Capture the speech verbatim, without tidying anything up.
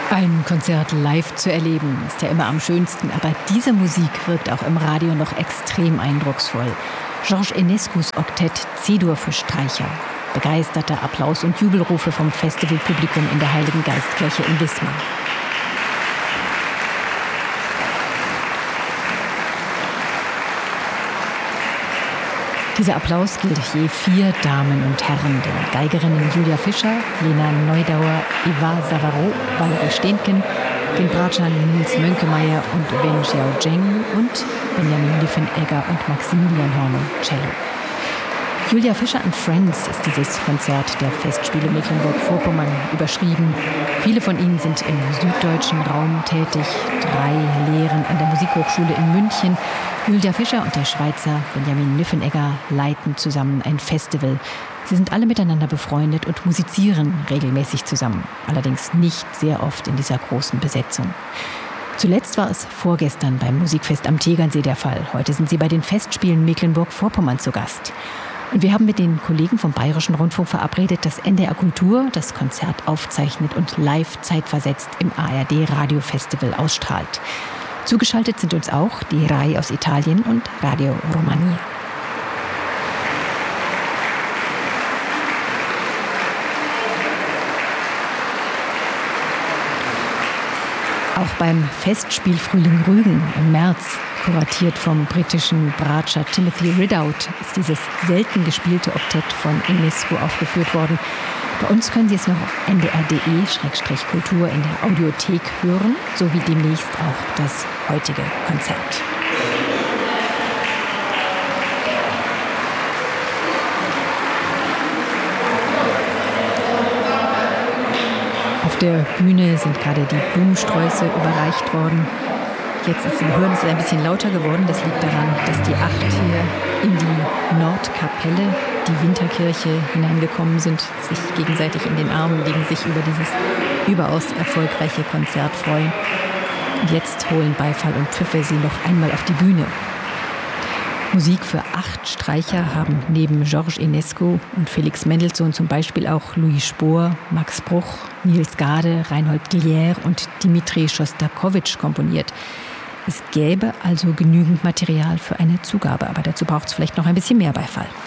Ein Konzert live zu erleben, ist ja immer am schönsten, aber diese Musik wirkt auch im Radio noch extrem eindrucksvoll. Georges Enescus Oktett C-Dur für Streicher. Begeisterter Applaus und Jubelrufe vom Festivalpublikum in der Heiligen Geistkirche in Wismar. Dieser Applaus gilt je vier Damen und Herren, den Geigerinnen Julia Fischer, Lena Neudauer, Eva Savaro, Valerie Steenken, den Bratschern Nils Mönkemeyer und Wen Xiaozheng und Benjamin Liffenegger und Maximilian Hornung, Cello. Julia Fischer and Friends ist dieses Konzert der Festspiele Mecklenburg-Vorpommern überschrieben. Viele von ihnen sind im süddeutschen Raum tätig. Drei lehren an der Musikhochschule in München. Julia Fischer und der Schweizer Benjamin Liffenegger leiten zusammen ein Festival. Sie sind alle miteinander befreundet und musizieren regelmäßig zusammen. Allerdings nicht sehr oft in dieser großen Besetzung. Zuletzt war es vorgestern beim Musikfest am Tegernsee der Fall. Heute sind sie bei den Festspielen Mecklenburg-Vorpommern zu Gast. Und wir haben mit den Kollegen vom Bayerischen Rundfunk verabredet, dass N D R Kultur das Konzert aufzeichnet und live zeitversetzt im A R D-Radio-Festival ausstrahlt. Zugeschaltet sind uns auch die R A I aus Italien und Radio Romania. Auch beim Festspiel Frühling Rügen im März, kuratiert vom britischen Bratscher Timothy Ridout, ist dieses selten gespielte Oktett von Enescu aufgeführt worden. Bei uns können Sie es noch auf n d r punkt d e Schrägstrich kultur in der Audiothek hören, sowie demnächst auch das heutige Konzert. Auf der Bühne sind gerade die Blumensträuße überreicht worden. Jetzt ist im Hören ein bisschen lauter geworden. Das liegt daran, dass die acht hier in die Nordkapelle, die Winterkirche, hineingekommen sind, sich gegenseitig in den Armen liegen, sich über dieses überaus erfolgreiche Konzert freuen. Und jetzt holen Beifall und Pfiffe sie noch einmal auf die Bühne. Musik für acht Streicher haben neben Georges Enescu und Felix Mendelssohn zum Beispiel auch Louis Spohr, Max Bruch, Niels Gade, Reinhold Glier und Dimitri Schostakowitsch komponiert. Es gäbe also genügend Material für eine Zugabe, aber dazu braucht es vielleicht noch ein bisschen mehr Beifall.